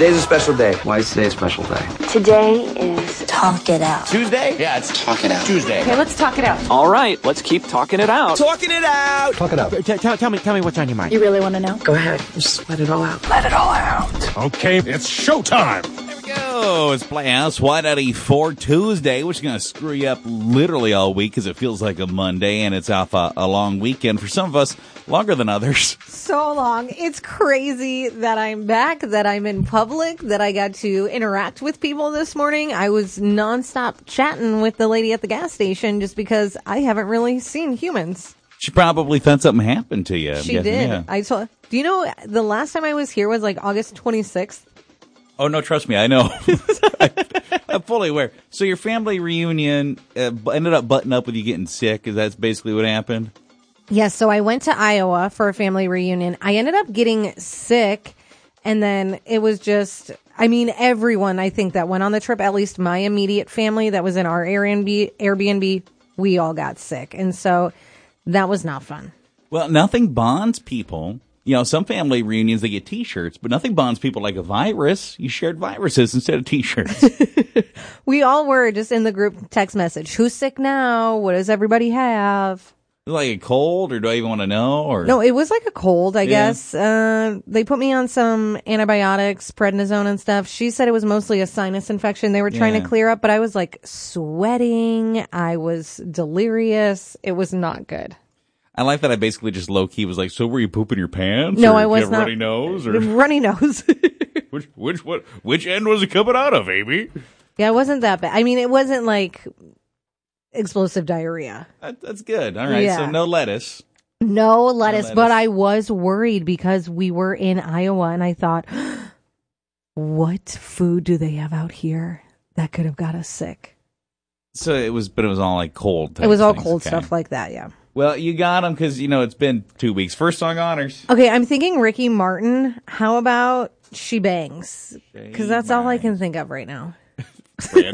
Today's a special day. Why is today a special day? Today is Talk It Out. Tuesday? Yeah, it's Talk it out. Tuesday. Okay, let's talk it out. All right, let's keep talking it out. Talking it out. Talk it out. Tell me what's on your mind. You really want to know? Go ahead. Just let it all out. Let it all out. Okay, it's showtime. There we go. It's Playhouse White for Tuesday, which is going to screw you up literally all week because it feels like a Monday and it's off a long weekend. For some of us, longer than others. So long. It's crazy that I'm back, that I'm in public, that I got to interact with people this morning. I was nonstop chatting with the lady at the gas station just because I haven't really seen humans. She probably thought something happened to you. She did. Yeah. Do you know the last time I was here was like August 26th? Oh, no, trust me, I know. I'm fully aware. So your family reunion ended up butting up with you getting sick. Is that basically what happened? Yes, so I went to Iowa for a family reunion. I ended up getting sick, and then it was just, everyone, I think, that went on the trip, at least my immediate family that was in our Airbnb, we all got sick. And so that was not fun. Well, nothing bonds people. You know, some family reunions, they get T-shirts, but nothing bonds people like a virus. You shared viruses instead of T-shirts. We all were just in the group text message. Who's sick now? What does everybody have? Like a cold, or do I even want to know? Or no, it was like a cold, I guess. They put me on some antibiotics, prednisone and stuff. She said it was mostly a sinus infection they were trying to clear up, but I was like sweating. I was delirious. It was not good. I like that I basically just low-key was like, so were you pooping your pants? No, or I was did you have not. Runny nose? Or runny nose. Which end was it coming out of, Amy? Yeah, it wasn't that bad. It wasn't like explosive diarrhea. That's good. All right, so no lettuce. No lettuce, but I was worried because we were in Iowa and I thought, what food do they have out here that could have got us sick? So it was all like cold. It was all cold stuff like that, yeah. Well, you got them because, it's been 2 weeks. First song honors. Okay, I'm thinking Ricky Martin. How about She Bangs? Because that's all I can think of right now.